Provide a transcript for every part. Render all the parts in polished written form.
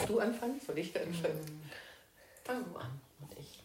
du anfangen? Soll ich anfangen? Fang du an und ich.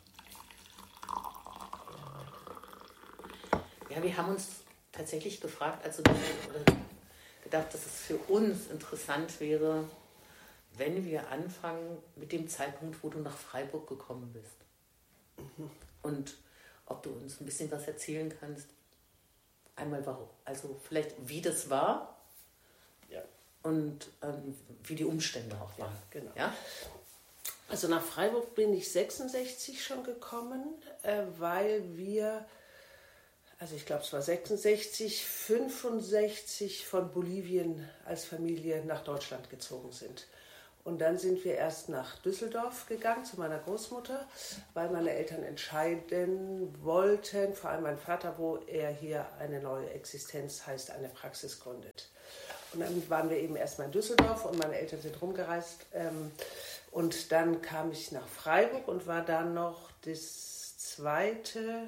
Ja, wir haben uns tatsächlich gefragt, also gedacht, dass es für uns interessant wäre, wenn wir anfangen mit dem Zeitpunkt, wo du nach Freiburg gekommen bist. Und ob du uns ein bisschen was erzählen kannst. Einmal warum, also vielleicht wie das war, ja, und wie die Umstände auch waren. Ja, genau. Ja? Also nach Freiburg bin ich 66 schon gekommen, weil wir, also ich glaube es war 66, 65 von Bolivien als Familie nach Deutschland gezogen sind. Und dann sind wir erst nach Düsseldorf gegangen zu meiner Großmutter, weil meine Eltern entscheiden wollten, vor allem mein Vater, wo er hier eine neue Existenz, heißt eine Praxis gründet. Und dann waren wir eben erstmal in Düsseldorf und meine Eltern sind rumgereist. Und dann kam ich nach Freiburg und war dann noch das zweite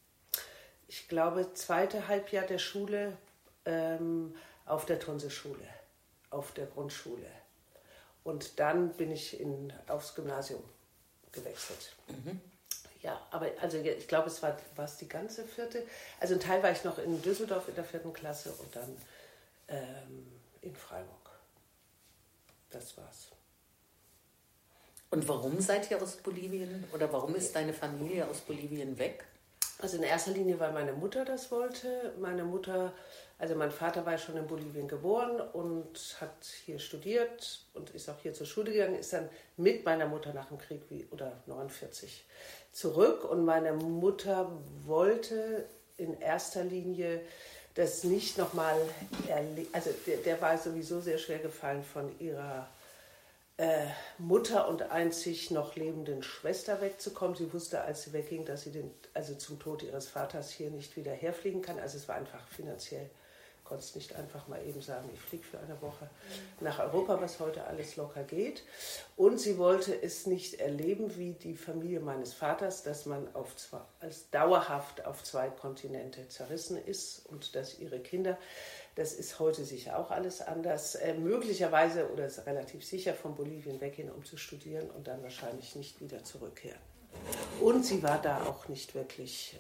Halbjahr der Schule auf der Tonsee-Schule, auf der Grundschule. Und dann bin ich aufs Gymnasium gewechselt. Ja, aber also ich glaube, es war die ganze vierte. Also ein Teil war ich noch in Düsseldorf in der 4. Klasse und dann in Freiburg. Das war's. Und warum seid ihr aus Bolivien oder warum ist deine Familie aus Bolivien weg? Also in erster Linie, weil meine Mutter das wollte. Also mein Vater war schon in Bolivien geboren und hat hier studiert und ist auch hier zur Schule gegangen, ist dann mit meiner Mutter nach dem Krieg, oder 49, zurück. Und meine Mutter wollte in erster Linie das nicht nochmal erleben. Also der war sowieso sehr schwer gefallen von ihrer Mutter und einzig noch lebenden Schwester wegzukommen. Sie wusste, als sie wegging, dass sie zum Tod ihres Vaters hier nicht wieder herfliegen kann. Also es war einfach finanziell, konnte es nicht einfach mal eben sagen, ich fliege für eine Woche nach Europa, was heute alles locker geht. Und sie wollte es nicht erleben, wie die Familie meines Vaters, dass man als dauerhaft auf 2 Kontinente zerrissen ist und dass ihre Kinder, das ist heute sicher auch alles anders, möglicherweise oder ist relativ sicher von Bolivien weggehen, um zu studieren und dann wahrscheinlich nicht wieder zurückkehren. Und sie war da auch nicht wirklich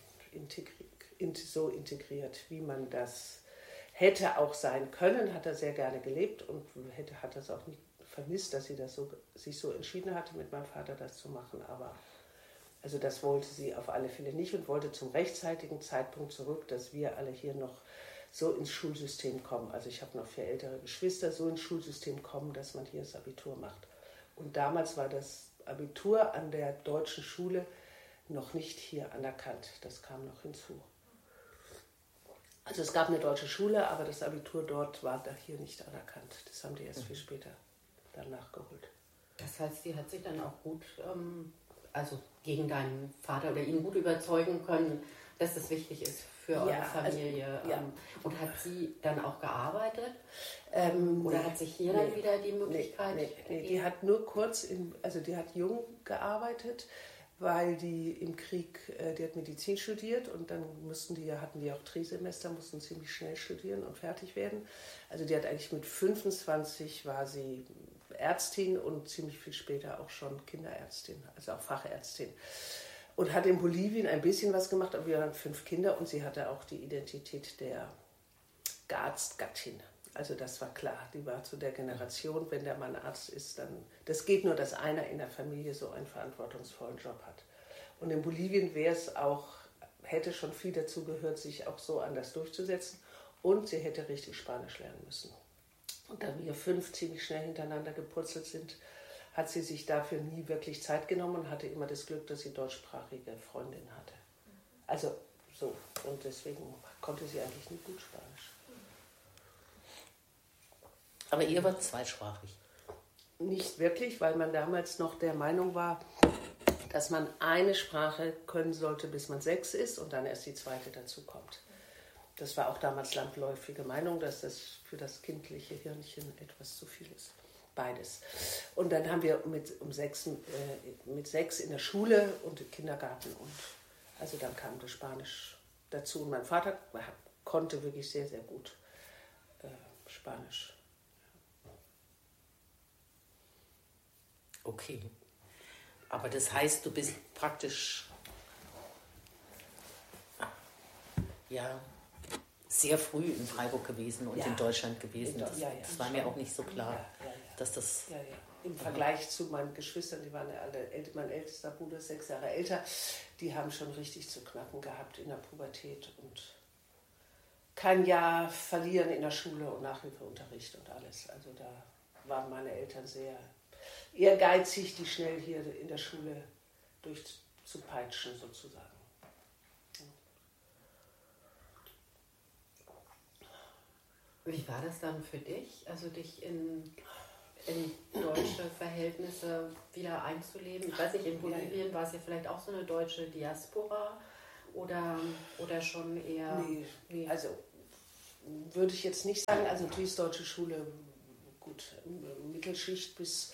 so integriert, wie man das hätte auch sein können, hat er sehr gerne gelebt und hat das auch nicht vermisst, dass sie sich so entschieden hatte, mit meinem Vater das zu machen. Aber also das wollte sie auf alle Fälle nicht und wollte zum rechtzeitigen Zeitpunkt zurück, dass wir alle hier noch so ins Schulsystem kommen. Also ich habe noch 4 ältere Geschwister, so ins Schulsystem kommen, dass man hier das Abitur macht. Und damals war das Abitur an der deutschen Schule noch nicht hier anerkannt. Das kam noch hinzu. Also es gab eine deutsche Schule, aber das Abitur dort war da hier nicht anerkannt. Das haben die erst viel später dann nachgeholt. Das heißt, sie hat sich dann auch gut, also gegen deinen Vater oder ihn gut überzeugen können, dass das wichtig ist für eure Familie. Also, ja. Und hat sie dann auch gearbeitet? Oder hat sich hier dann wieder die Möglichkeit? Nee, die hat nur kurz, die hat jung gearbeitet, weil die im Krieg, die hat Medizin studiert und dann hatten die auch Trisemester, mussten ziemlich schnell studieren und fertig werden. Also die hat eigentlich mit 25 war sie Ärztin und ziemlich viel später auch schon Kinderärztin, also auch Fachärztin. Und hat in Bolivien ein bisschen was gemacht, aber wir hatten 5 Kinder und sie hatte auch die Identität der Arztgattin. Also das war klar, die war zu der Generation, wenn der Mann Arzt ist, dann, das geht nur, dass einer in der Familie so einen verantwortungsvollen Job hat. Und in Bolivien hätte schon viel dazu gehört, sich auch so anders durchzusetzen und sie hätte richtig Spanisch lernen müssen. Und da wir 5 ziemlich schnell hintereinander gepurzelt sind, hat sie sich dafür nie wirklich Zeit genommen und hatte immer das Glück, dass sie deutschsprachige Freundinnen hatte. Also so, und deswegen konnte sie eigentlich nie gut Spanisch. Aber ihr wart zweisprachig? Nicht wirklich, weil man damals noch der Meinung war, dass man eine Sprache können sollte, bis man 6 ist und dann erst die zweite dazu kommt. Das war auch damals landläufige Meinung, dass das für das kindliche Hirnchen etwas zu viel ist. Beides. Und dann haben wir mit 6 in der Schule und im Kindergarten und also dann kam das Spanisch dazu. Und mein Vater konnte wirklich sehr, sehr gut Spanisch. Okay. Aber das heißt, du bist praktisch ja sehr früh in Freiburg gewesen und in Deutschland gewesen. Das war mir auch nicht so klar, dass das... Ja. Im Vergleich zu meinen Geschwistern, die waren ja alle, mein ältester Bruder ist 6 Jahre älter, die haben schon richtig zu knacken gehabt in der Pubertät und kein Jahr verlieren in der Schule und Nachhilfeunterricht und alles. Also da waren meine Eltern sehr ehrgeizig, die schnell hier in der Schule durchzupeitschen sozusagen. Wie war das dann für dich, also dich in deutsche Verhältnisse wieder einzuleben? Ich weiß nicht, in Bolivien war es ja vielleicht auch so eine deutsche Diaspora oder schon eher... Nee, also würde ich jetzt nicht sagen, also natürlich ist deutsche Schule gut, Mittelschicht bis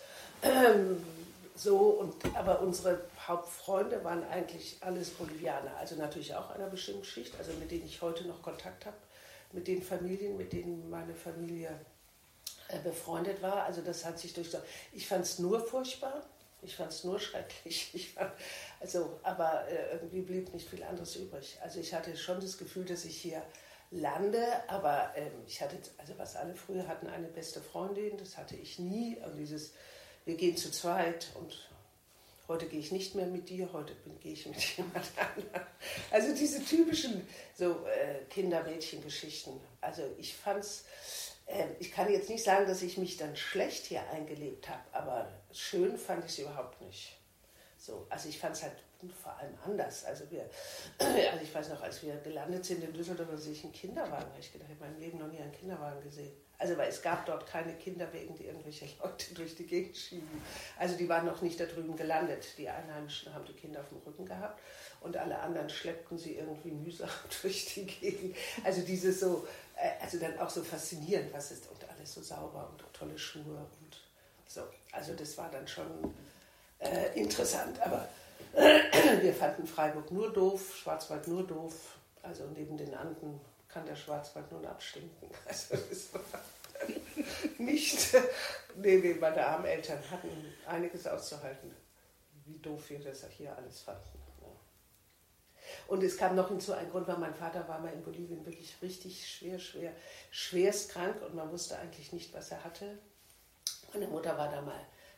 so, aber unsere Hauptfreunde waren eigentlich alles Bolivianer, also natürlich auch einer bestimmten Schicht, also mit denen ich heute noch Kontakt habe, mit den Familien, mit denen meine Familie befreundet war. Also das hat sich ich fand es nur furchtbar, ich fand es nur schrecklich. Aber irgendwie blieb nicht viel anderes übrig. Also ich hatte schon das Gefühl, dass ich hier lande, aber ich hatte, also was alle früher hatten, eine beste Freundin, das hatte ich nie. Und wir gehen zu zweit und heute gehe ich nicht mehr mit dir, heute gehe ich mit jemand anderem. Also diese typischen Kinder-Mädchen-Geschichten. Also ich fand's, ich kann jetzt nicht sagen, dass ich mich dann schlecht hier eingelebt habe, aber schön fand ich es überhaupt nicht. So, also ich fand es halt vor allem anders. Also ich weiß noch, als wir gelandet sind in Düsseldorf, sehe ich einen Kinderwagen. Ich gedacht, ich habe in meinem Leben noch nie einen Kinderwagen gesehen. Also weil es gab dort keine Kinderwegen, die irgendwelche Leute durch die Gegend schieben. Also die waren noch nicht da drüben gelandet. Die Einheimischen haben die Kinder auf dem Rücken gehabt und alle anderen schleppten sie irgendwie mühsam durch die Gegend. Also also dann auch so faszinierend, was ist und alles so sauber und tolle Schuhe und so. Also das war dann schon interessant, aber wir fanden Freiburg nur doof, Schwarzwald nur doof. Also neben den Anden kann der Schwarzwald nun abstinken. Also das war nicht... Nee, meine armen Eltern hatten einiges auszuhalten, wie doof wir das hier alles fanden. Ja. Und es kam noch hinzu, ein Grund war, mein Vater war mal in Bolivien wirklich richtig schwerst krank und man wusste eigentlich nicht, was er hatte. Meine Mutter war da mal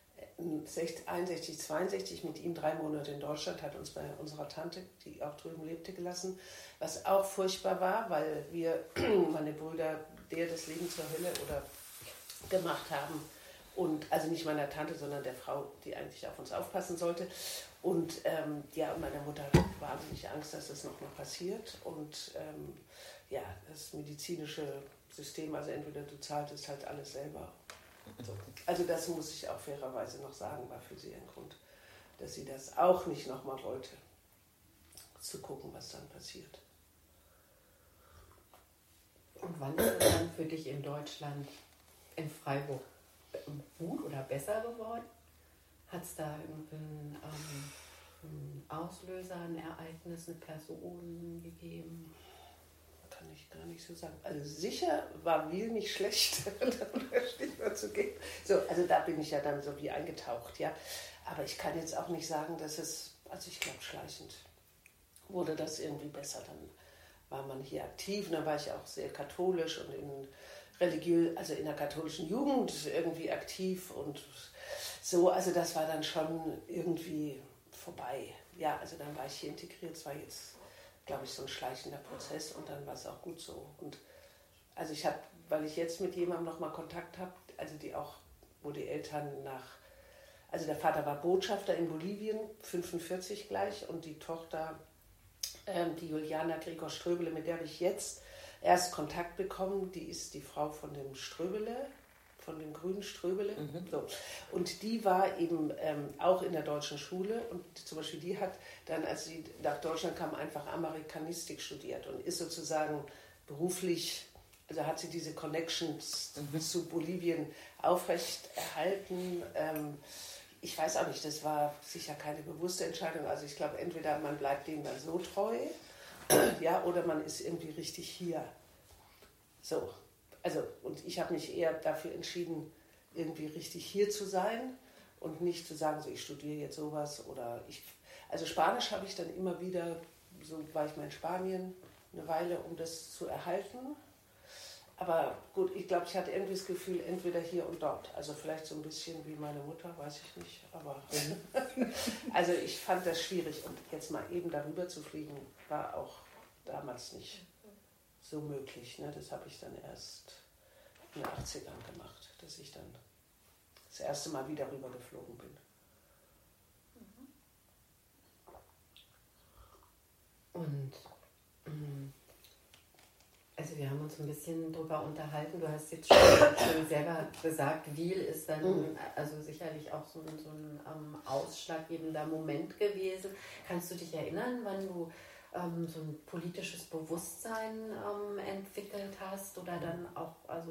61, 62 mit ihm 3 Monate in Deutschland, hat uns bei unserer Tante, die auch drüben lebte, gelassen, was auch furchtbar war, weil wir, meine Brüder, das Leben zur Hölle gemacht haben. Und also nicht meiner Tante, sondern der Frau, die eigentlich auf uns aufpassen sollte. Und meine Mutter hatte wahnsinnig Angst, dass das noch mal passiert. Und das medizinische System, also entweder du zahltest halt alles selber. So. Also das muss ich auch fairerweise noch sagen, war für sie ein Grund, dass sie das auch nicht nochmal wollte, zu gucken, was dann passiert. Und wann ist es dann für dich in Deutschland, in Freiburg, gut oder besser geworden? Hat es da irgendeinen Auslöser, ein Ereignis, eine Person gegeben? Kann ich gar nicht so sagen. Also sicher war Wiel nicht schlecht, um das Stichwort zu geben. So, also da bin ich ja dann so wie eingetaucht, ja. Aber ich kann jetzt auch nicht sagen, dass also ich glaube schleichend wurde das irgendwie besser. Dann war man hier aktiv und dann war ich auch sehr katholisch und in der katholischen Jugend irgendwie aktiv und so. Also das war dann schon irgendwie vorbei. Ja, also dann war ich hier integriert, es war jetzt, glaube ich, so ein schleichender Prozess und dann war es auch gut so. Und also weil ich jetzt mit jemandem nochmal Kontakt habe, also wo die Eltern also der Vater war Botschafter in Bolivien, 45 gleich, und die Tochter, die Juliana Gregor Ströbele, mit der habe ich jetzt erst Kontakt bekommen, die ist die Frau von dem Ströbele, von dem grünen Ströbele. Mhm. So. Und die war eben auch in der deutschen Schule und zum Beispiel die hat dann, als sie nach Deutschland kam, einfach Amerikanistik studiert und ist sozusagen beruflich, also hat sie diese Connections zu Bolivien aufrechterhalten. Ich weiß auch nicht, das war sicher keine bewusste Entscheidung. Also ich glaube, entweder man bleibt denen dann so treu, ja, oder man ist irgendwie richtig hier. So. Also, und ich habe mich eher dafür entschieden, irgendwie richtig hier zu sein und nicht zu sagen, so ich studiere jetzt sowas oder also Spanisch habe ich dann immer wieder, so war ich mal in Spanien eine Weile, um das zu erhalten. Aber gut, ich glaube, ich hatte irgendwie das Gefühl, entweder hier und dort. Also vielleicht so ein bisschen wie meine Mutter, weiß ich nicht. Aber also ich fand das schwierig. Und jetzt mal eben darüber zu fliegen, war auch damals nicht so möglich. Ne? Das habe ich dann erst in den 80ern gemacht, dass ich dann das erste Mal wieder rüber geflogen bin. Und also wir haben uns ein bisschen darüber unterhalten. Du hast jetzt schon selber gesagt, Wiel ist dann also sicherlich auch so ein ausschlaggebender Moment gewesen. Kannst du dich erinnern, wann du so ein politisches Bewusstsein entwickelt hast oder dann auch also